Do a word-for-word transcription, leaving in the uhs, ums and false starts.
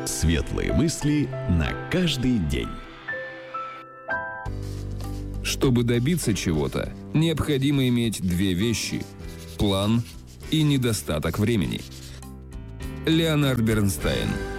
Светлые мысли на каждый день. Чтобы добиться чего-то, необходимо иметь две вещи – план и недостаток времени. Леонард Бернстайн.